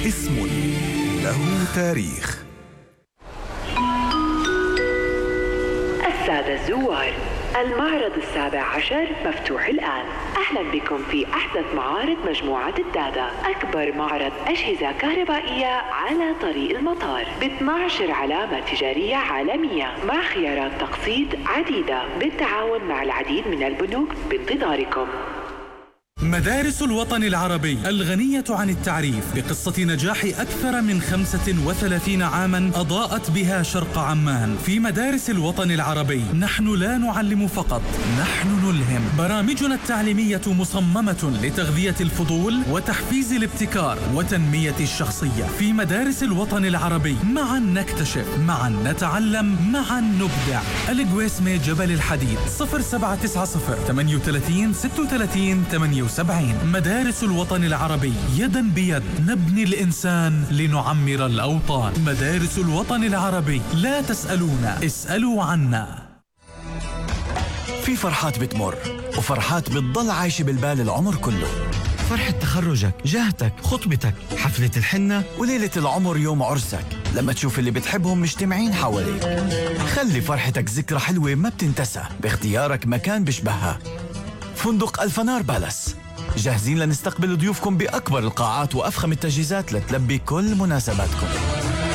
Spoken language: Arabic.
اسم له تاريخ. السادة الزوار، المعرض 17 مفتوح الآن. أهلا بكم في أحدث معارض مجموعة الدادا، أكبر معرض أجهزة كهربائية على طريق المطار ب12 علامة تجارية عالمية مع خيارات تقسيط عديدة بالتعاون مع العديد من البنوك بانتظاركم. مدارس الوطن العربي الغنية عن التعريف بقصة نجاح أكثر من 35 عاما أضاءت بها شرق عمان. في مدارس الوطن العربي نحن لا نعلم فقط، نحن نلهم. برامجنا التعليمية مصممة لتغذية الفضول وتحفيز الابتكار وتنمية الشخصية. في مدارس الوطن العربي معا نكتشف، معا نتعلم، معا نبدع. القويسمة جبل الحديد 0790 38 36 78. مدارس الوطن العربي، يدا بيد نبني الإنسان لنعمر الأوطان. مدارس الوطن العربي، لا تسألونا، اسألوا عنا. في فرحات بتمر وفرحات بتضل عايشة بالبال العمر كله. فرحة تخرجك، جهتك، خطبتك، حفلة الحنة، وليلة العمر يوم عرسك لما تشوف اللي بتحبهم مجتمعين حواليك. خلي فرحتك ذكرى حلوة ما بتنتسى باختيارك مكان بشبهها. فندق الفنار بالاس، جاهزين لنستقبل ضيوفكم بأكبر القاعات وأفخم التجهيزات لتلبي كل مناسباتكم.